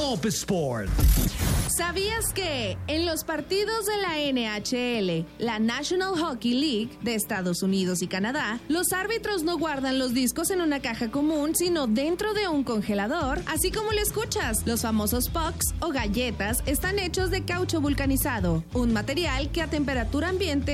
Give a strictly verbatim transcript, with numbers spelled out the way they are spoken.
Top Sport. ¿Sabías que en los partidos de la N H L, la National Hockey League de Estados Unidos y Canadá, los árbitros no guardan los discos en una caja común, sino dentro de un congelador? Así como lo escuchas, los famosos pucks o galletas están hechos de caucho vulcanizado, un material que a temperatura ambiente